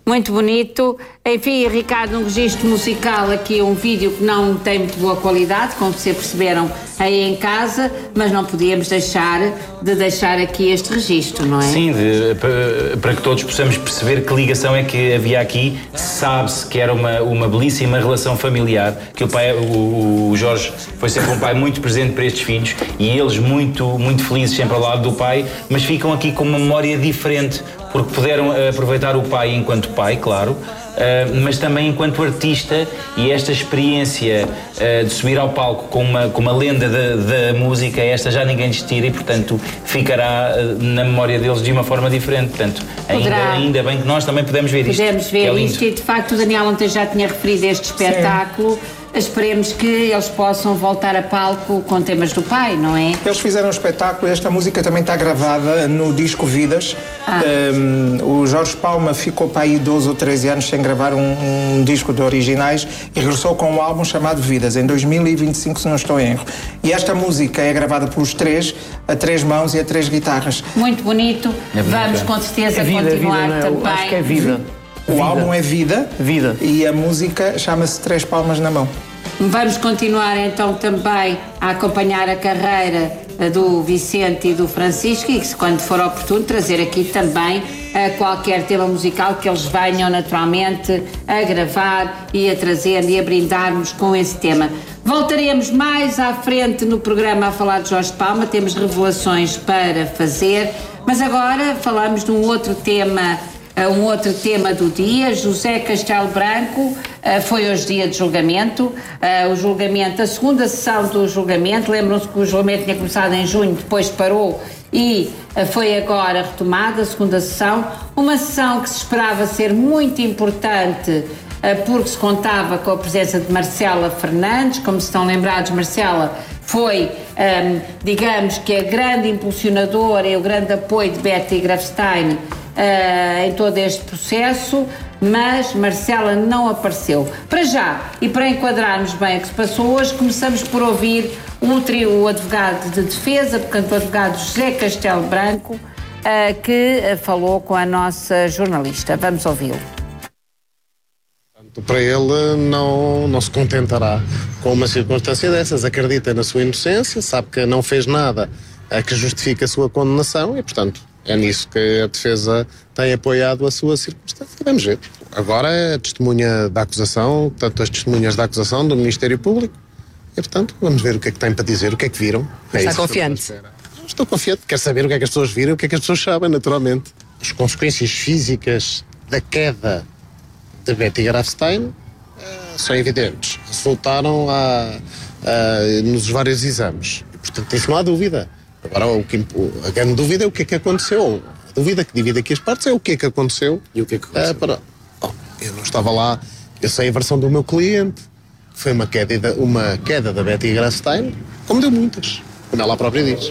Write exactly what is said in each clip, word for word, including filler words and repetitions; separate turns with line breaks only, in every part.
Muito bonito. Enfim, Ricardo, um registro musical aqui, um vídeo que não tem muito boa qualidade, como vocês perceberam aí em casa, mas não podíamos deixar de deixar aqui este registro, não é?
Sim, de, para, para que todos possamos perceber que ligação é que havia aqui. Sabe-se que era uma, uma belíssima relação familiar, que o pai, o, o Jorge foi sempre um pai muito presente para estes filhos e eles muito, muito felizes sempre ao lado do pai, mas ficam aqui com uma memória diferente, porque puderam aproveitar o pai enquanto pai, claro, uh, mas também enquanto artista, e esta experiência uh, de subir ao palco com uma, com uma lenda da, da música, esta já ninguém lhes tira e, portanto, ficará uh, na memória deles de uma forma diferente. Portanto, ainda, ainda bem que nós também podemos ver isto.
Podemos ver é isto e, de facto, o Daniel ontem já tinha referido este espetáculo. Sim. Esperemos que eles possam voltar a palco com temas do pai, não é?
Eles fizeram um espetáculo, esta música também está gravada no disco Vidas. Ah. Um, o Jorge Palma ficou para aí doze ou treze anos sem gravar um, um disco de originais e regressou com um álbum chamado Vidas, em dois mil e vinte e cinco, se não estou em erro. E esta música é gravada pelos três, a três mãos e a três guitarras.
Muito bonito. É Vamos com certeza é vida, continuar vida, também.
Acho que é Vida.
O vida. álbum é Vida,
Vida
e a música chama-se Três Palmas na Mão.
Vamos continuar então também a acompanhar a carreira do Vicente e do Francisco e quando for oportuno trazer aqui também uh, qualquer tema musical que eles venham naturalmente a gravar e a trazer e a brindarmos com esse tema. Voltaremos mais à frente no programa a falar de Jorge Palma, temos revelações para fazer, mas agora falamos de um outro tema. Uh, um outro tema do dia, José Castelo Branco, uh, foi hoje dia de julgamento, uh, o julgamento, a segunda sessão do julgamento, lembram-se que o julgamento tinha começado em junho, depois parou e uh, foi agora retomada a segunda sessão, uma sessão que se esperava ser muito importante, uh, porque se contava com a presença de Marcela Fernandes, como se estão lembrados, Marcela foi, um, digamos que a grande impulsionadora e o grande apoio de Betty Grafstein Uh, em todo este processo, mas Marcela não apareceu. Para já, e para enquadrarmos bem o que se passou hoje, começamos por ouvir um trio, o advogado de defesa, portanto o advogado José Castelo Branco, uh, que uh, falou com a nossa jornalista. Vamos ouvi-lo.
Para ele não, não se contentará com uma circunstância dessas, acredita na sua inocência, sabe que não fez nada a que justifique a sua condenação e, portanto, é nisso que a defesa tem apoiado a sua circunstância. Vamos ver. Agora a testemunha da acusação, tanto as testemunhas da acusação do Ministério Público, e portanto vamos ver o que é que têm para dizer, o que é que viram. É
Está confiante?
Estou confiante, quero saber o que é que as pessoas viram, o que é que as pessoas sabem, naturalmente. As consequências físicas da queda de Betty Grafstein uh, são evidentes. Resultaram a, a, nos vários exames. E, portanto, isso não há dúvida. Agora, o que, a grande dúvida é o que é que aconteceu. A dúvida que divide aqui as partes é o que é que aconteceu.
E o que é que aconteceu?
Uh, para... oh, eu não estava lá, eu sei a versão do meu cliente. Foi uma queda, uma queda da Betty Grafstein, como deu muitas, como ela própria diz.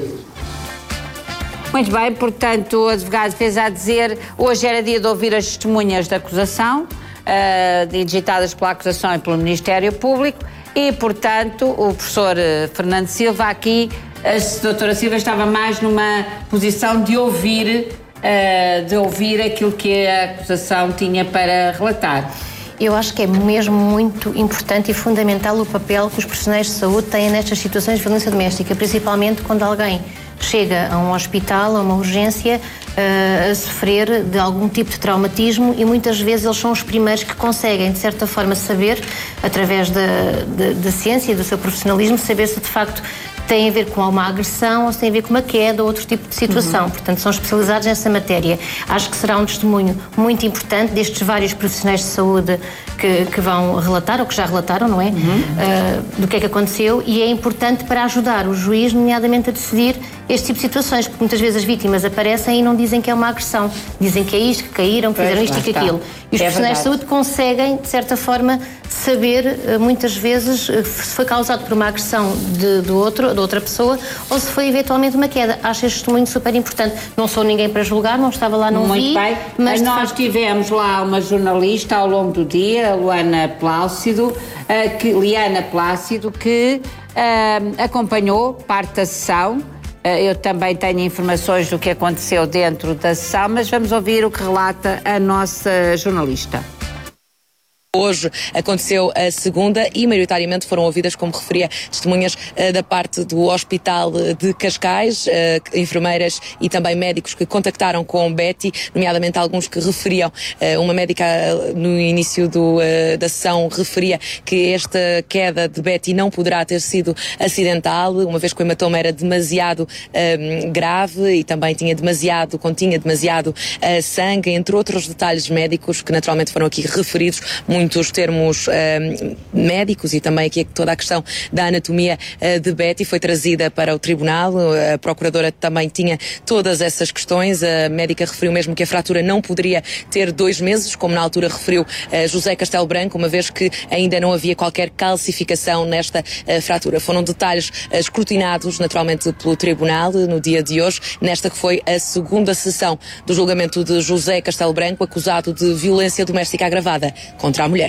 Muito bem, portanto, o advogado fez a dizer, hoje era dia de ouvir as testemunhas da acusação, uh, digitadas pela acusação e pelo Ministério Público, e, portanto, o professor Fernando Silva aqui, a doutora Silva estava mais numa posição de ouvir, uh, de ouvir aquilo que a acusação tinha para relatar.
Eu acho que é mesmo muito importante e fundamental o papel que os profissionais de saúde têm nestas situações de violência doméstica, principalmente quando alguém chega a um hospital, a uma urgência, uh, a sofrer de algum tipo de traumatismo e muitas vezes eles são os primeiros que conseguem, de certa forma, saber, através da, da, da ciência e do seu profissionalismo, saber se de facto tem a ver com uma agressão ou se tem a ver com uma queda ou outro tipo de situação. Uhum. Portanto, são especializados nessa matéria. Acho que será um testemunho muito importante destes vários profissionais de saúde que, que vão relatar, ou que já relataram, não é? Uhum. Uh, do que é que aconteceu, e é importante para ajudar o juiz, nomeadamente, a decidir este tipo de situações, porque muitas vezes as vítimas aparecem e não dizem que é uma agressão. Dizem que é isto, que caíram, que fizeram isto e que aquilo. E os é profissionais verdade. de saúde conseguem, de certa forma, saber, muitas vezes, se foi causado por uma agressão de, de, outro, de outra pessoa ou se foi eventualmente uma queda. Acho este testemunho super importante. Não sou ninguém para julgar, não estava lá, não
Muito
vi.
Bem.
Mas
nós facto... tivemos lá uma jornalista ao longo do dia, a Luana Plácido, uh, que, Liana Plácido, que uh, acompanhou parte da sessão eu também tenho informações do que aconteceu dentro da sessão, mas vamos ouvir o que relata a nossa jornalista.
Hoje aconteceu a segunda e maioritariamente foram ouvidas, como referia, testemunhas uh, da parte do Hospital de Cascais, uh, enfermeiras e também médicos que contactaram com Betty, nomeadamente alguns que referiam, uh, uma médica uh, no início do, uh, da sessão referia que esta queda de Betty não poderá ter sido acidental, uma vez que o hematoma era demasiado um, grave e também tinha demasiado, continha demasiado uh, sangue, entre outros detalhes médicos que naturalmente foram aqui referidos, muito muitos termos uh, médicos e também aqui toda a questão da anatomia uh, de Betty foi trazida para o tribunal. A procuradora também tinha todas essas questões. A médica referiu mesmo que a fratura não poderia ter dois meses, como na altura referiu uh, José Castelo Branco, uma vez que ainda não havia qualquer calcificação nesta uh, fratura. Foram detalhes uh, escrutinados naturalmente pelo tribunal no dia de hoje, nesta que foi a segunda sessão do julgamento de José Castelo Branco, acusado de violência doméstica agravada contra a mulher.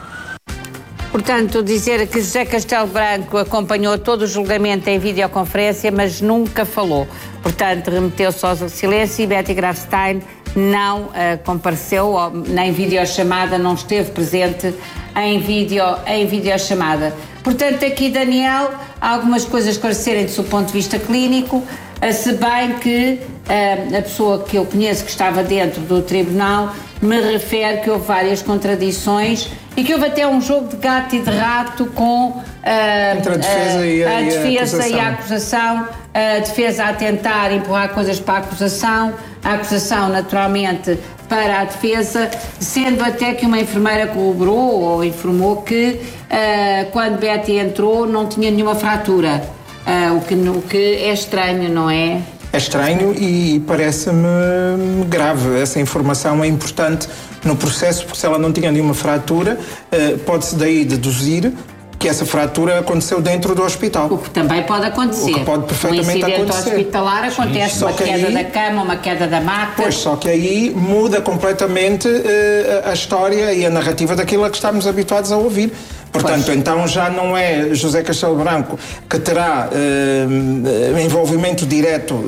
Portanto, dizer que José Castelo Branco acompanhou todo o julgamento em videoconferência, mas nunca falou. Portanto, remeteu-se ao silêncio e Betty Grafstein não uh, compareceu, ou, nem videochamada, não esteve presente em, video, em videochamada. Portanto, aqui, Daniel, há algumas coisas a esclarecerem do seu ponto de vista clínico, uh, se bem que uh, a pessoa que eu conheço que estava dentro do tribunal me refere que houve várias contradições e que houve até um jogo de gato e de rato com uh,
Entre a defesa,
uh,
e, a,
a
e,
defesa
a
e a acusação, a defesa a tentar empurrar coisas para a acusação, a acusação naturalmente para a defesa, sendo até que uma enfermeira corroborou ou informou que uh, quando Betty entrou não tinha nenhuma fratura, uh, o, que, o que é estranho, não é?
É estranho e parece-me grave. Essa informação é importante no processo, porque se ela não tinha nenhuma fratura, pode-se daí deduzir que essa fratura aconteceu dentro do hospital.
O que também pode acontecer.
O que pode perfeitamente acontecer.
Um incidente hospitalar acontece uma queda aí, da cama, uma queda da maca.
Pois, só que aí muda completamente uh, a história e a narrativa daquilo a que estamos habituados a ouvir. Portanto, pois. Então já não é José Castelo Branco que terá uh, envolvimento direto uh,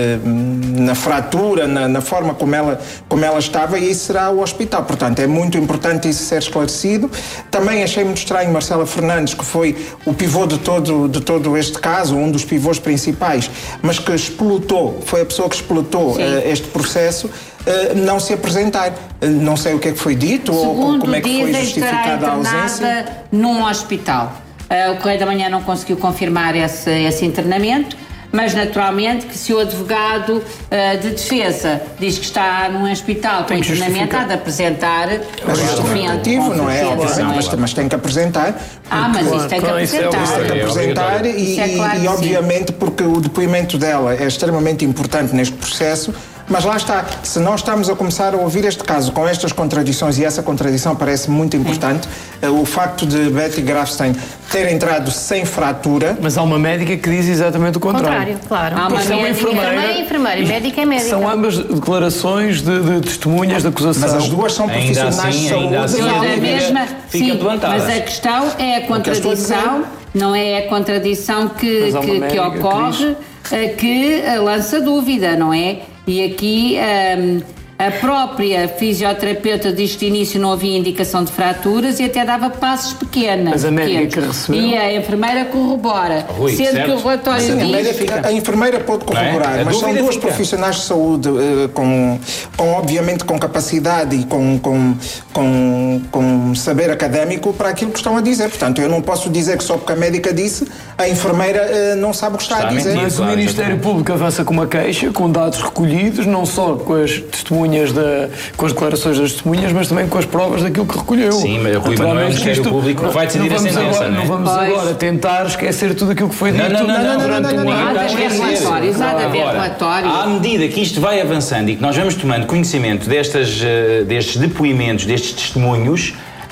na fratura, na, na forma como ela, como ela estava, e isso será o hospital. Portanto, é muito importante isso ser esclarecido. Também achei muito estranho Marcela Fernandes, que foi o pivô de todo, de todo este caso, um dos pivôs principais, mas que explotou, foi a pessoa que explotou uh, este processo, Uh, não se apresentar. Uh, não sei o que é que foi dito
Segundo
ou como é que foi
dizem,
justificada a ausência.
Num hospital. Uh, o Correio da Manhã não conseguiu confirmar esse, esse internamento, mas naturalmente que se o advogado uh, de defesa diz que está num hospital com internamento, há de apresentar
o justificativo, não é? Não, mas, mas tem que apresentar.
Ah, mas isso tem que apresentar.
Isso tem que apresentar e, e, e obviamente porque o depoimento dela é extremamente importante neste processo. Mas lá está, se nós estamos a começar a ouvir este caso com estas contradições, e essa contradição parece muito importante, é. o facto de Betty Grafstein ter entrado sem fratura...
Mas há uma médica que diz exatamente o contrário.
Contrário, claro.
Há uma médica,
é enfermeira, é enfermeira, médica é médica.
São ambas declarações de, de testemunhas de acusação.
Mas as duas são profissionais
assim,
de saúde.
Assim,
é mesma,
fica
sim,
plantada.
mas a questão é a contradição, não é a contradição que, que, que ocorre, que, que lança dúvida, não é? E aqui um, a própria fisioterapeuta diz que de início não havia indicação de fraturas e até dava passos pequenas.
Mas a médica recebeu.
E a enfermeira corrobora.
Rui,
sendo
certo.
que o relatório
Sim,
diz...
a, médica, a enfermeira pode corroborar,
é?
mas são duas
fica.
profissionais de saúde uh, com, com, obviamente, com capacidade e com, com, com, com saber académico para aquilo que estão a dizer. Portanto, eu não posso dizer que só porque a médica disse, a enfermeira uh, não sabe o que está, está a dizer.
Mas claro, o Ministério exatamente. Público avança com uma queixa, com dados recolhidos, não só com as testemunhas, da, com as declarações das testemunhas, mas também com as provas daquilo que recolheu.
Sim, mas Rui, não é o Ministério Público que vai decidir a sentença,
agora,
não é?
Não vamos
pois.
agora tentar esquecer tudo aquilo que foi dito
não, não, não, não,
durante
não, não,
um
não,
ano.
Há de haver relatórios, há de haver relatórios.
À medida que isto vai avançando e que nós vamos tomando conhecimento destas, uh, destes depoimentos, destes testemunhos,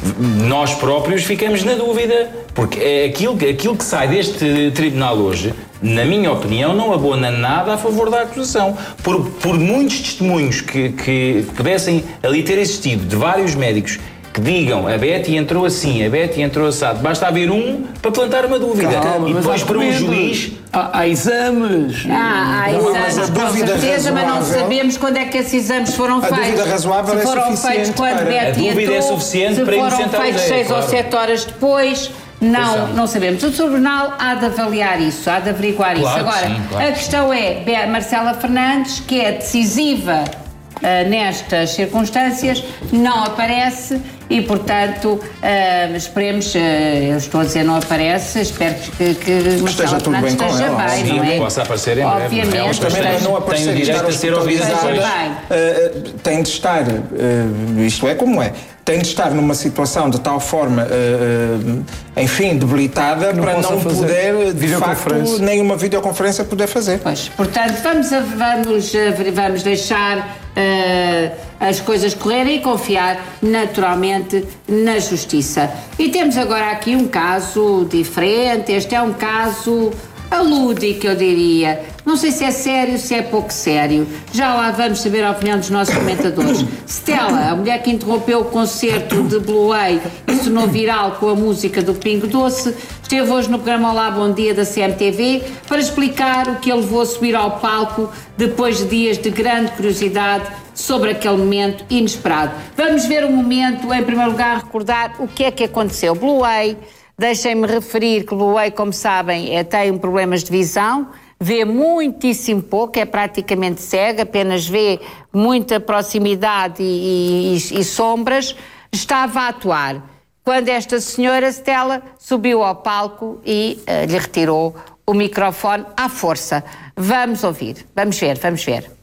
nós próprios ficamos na dúvida, porque é aquilo, aquilo que sai deste tribunal hoje, na minha opinião, não abona nada a favor da acusação. Por, por muitos testemunhos que, que pudessem ali ter existido, de vários médicos que digam a Betty entrou assim, a Betty entrou assado. Basta haver um para plantar uma dúvida.
Calma,
e depois para um juiz...
Há, há exames.
Ah, há exames, com certeza, mas não sabemos quando é que esses exames foram feitos.
A dúvida razoável
se foram
é suficiente
feitos quando
para...
Betty
A dúvida
entrou,
é suficiente
se
para
foram
inocentar
feitos
a ideia,
seis
claro.
ou sete horas depois, não, não sabemos. O Tribunal há de avaliar isso, há de averiguar
Claro
isso.
que
Agora,
sim, claro
a
que
questão é, Marcela Fernandes, que é decisiva uh, nestas circunstâncias, não aparece e, portanto, uh, esperemos, uh, eu estou a dizer não aparece, espero que, que Marcela
tudo
Fernandes
bem com
esteja
ela,
bem,
sim,
não é?
possa aparecer em breve.
Obviamente,
Elas
Também para não aparecer
têm o
e estar
direito a ser ouvidas
hospitalizadas,
bem.
uh, tem de estar, uh, isto é como é, tem de estar numa situação de tal forma, uh, enfim, debilitada,
não
para não poder, de facto, nenhuma videoconferência poder fazer.
Pois, portanto, vamos, a, vamos, a, vamos deixar uh, as coisas correrem e confiar naturalmente na justiça. E temos agora aqui um caso diferente, este é um caso alúdico, eu diria. Não sei se é sério, se é pouco sério. Já lá vamos saber a opinião dos nossos comentadores. Stella, a mulher que interrompeu o concerto de Blue Way e se tornou viral com a música do Pingo Doce, esteve hoje no programa Olá, Bom Dia da C M T V para explicar o que a levou a subir ao palco depois de dias de grande curiosidade sobre aquele momento inesperado. Vamos ver um momento, em primeiro lugar, recordar o que é que aconteceu. Blue Way, deixem-me referir que Blue Way, como sabem, é, tem problemas de visão, vê muitíssimo pouco, é praticamente cega, apenas vê muita proximidade e, e, e sombras, estava a atuar quando esta senhora, Stella, subiu ao palco e uh, lhe retirou o microfone à força. Vamos ouvir, vamos ver, vamos ver.